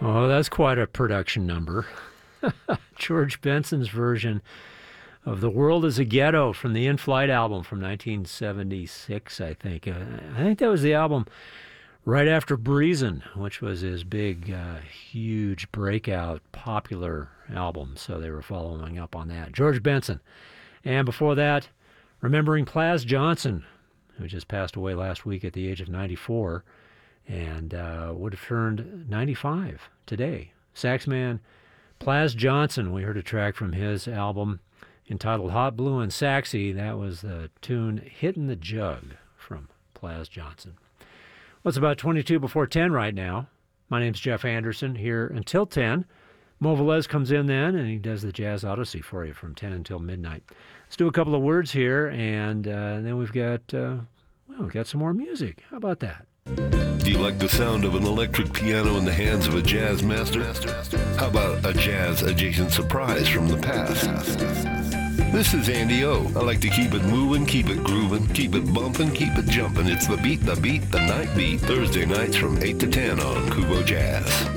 Oh, that's quite a production number. George Benson's version of The World is a Ghetto from the In-Flight album from 1976, I think. I think that was the album right after Breezin', which was his big, huge breakout, popular album. So they were following up on that. George Benson. And before that, remembering Plas Johnson, who just passed away last week at the age of 94 and would have turned 95 today. Saxman Plas Johnson, we heard a track from his album entitled Hot Blue and Saxy. That was the tune Hittin' the Jug from Plas Johnson. Well, it's about 22 before 10 right now. My name's Jeff Anderson here until 10. Mo Velez comes in then, and he does the Jazz Odyssey for you from 10 until midnight. Let's do a couple of words here, and then we've got some more music. How about that? Do you like the sound of an electric piano in the hands of a jazz master? How about a jazz-adjacent surprise from the past? This is Andy O. I like to keep it moving, keep it grooving, keep it bumping, keep it jumping. It's the night beat, Thursday nights from 8 to 10 on Kubo Jazz.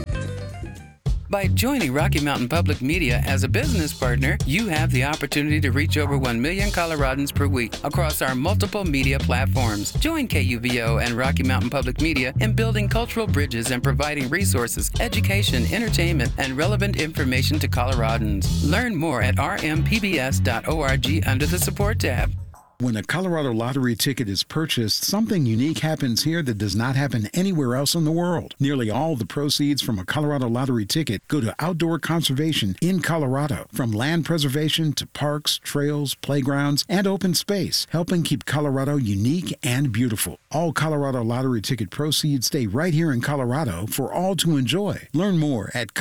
By joining Rocky Mountain Public Media as a business partner, you have the opportunity to reach over 1 million Coloradans per week across our multiple media platforms. Join KUVO and Rocky Mountain Public Media in building cultural bridges and providing resources, education, entertainment, and relevant information to Coloradans. Learn more at rmpbs.org under the Support tab. When a Colorado Lottery ticket is purchased, something unique happens here that does not happen anywhere else in the world. Nearly all the proceeds from a Colorado Lottery ticket go to outdoor conservation in Colorado, from land preservation to parks, trails, playgrounds, and open space, helping keep Colorado unique and beautiful. All Colorado Lottery ticket proceeds stay right here in Colorado for all to enjoy. Learn more at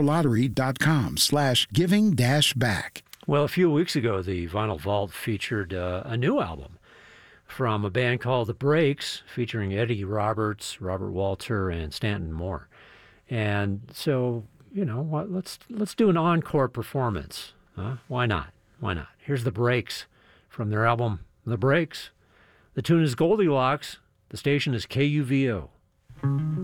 coloradolottery.com/giving-back. Well, a few weeks ago, the Vinyl Vault featured a new album from a band called The Breaks, featuring Eddie Roberts, Robert Walter, and Stanton Moore. And so, you know, let's do an encore performance. Huh? Why not? Why not? Here's The Breaks from their album The Breaks. The tune is Goldilocks. The station is KUVO.